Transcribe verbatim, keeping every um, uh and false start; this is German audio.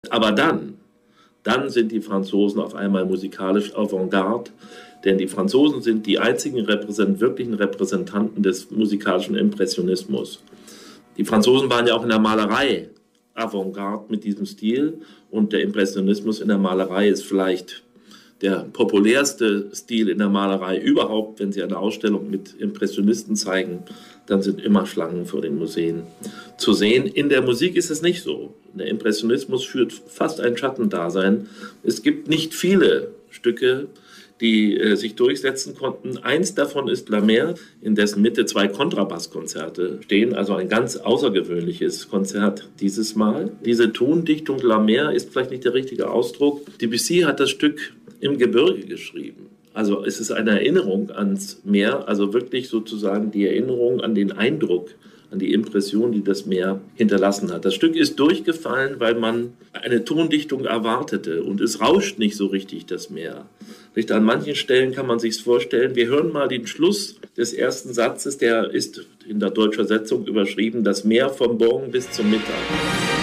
Aber dann, dann sind die Franzosen auf einmal musikalisch Avantgarde, denn die Franzosen sind die einzigen repräsent, wirklichen Repräsentanten des musikalischen Impressionismus. Die Franzosen waren ja auch in der Malerei Avantgarde mit diesem Stil und der Impressionismus in der Malerei ist vielleicht der populärste Stil in der Malerei überhaupt. Wenn Sie eine Ausstellung mit Impressionisten zeigen, dann sind immer Schlangen vor den Museen zu sehen. In der Musik ist es nicht so. Der Impressionismus führt fast ein Schattendasein. Es gibt nicht viele Stücke, die äh, sich durchsetzen konnten. Eins davon ist La Mer, in dessen Mitte zwei Kontrabasskonzerte stehen, also ein ganz außergewöhnliches Konzert dieses Mal. Diese Tondichtung La Mer ist vielleicht nicht der richtige Ausdruck. Debussy hat das Stück im Gebirge geschrieben. Also es ist eine Erinnerung ans Meer, also wirklich sozusagen die Erinnerung an den Eindruck, an die Impression, die das Meer hinterlassen hat. Das Stück ist durchgefallen, weil man eine Tondichtung erwartete und es rauscht nicht so richtig, das Meer. Nicht an manchen Stellen kann man sich's vorstellen. Wir hören mal den Schluss des ersten Satzes, der ist in der deutschen Übersetzung überschrieben, das Meer vom Morgen bis zum Mittag.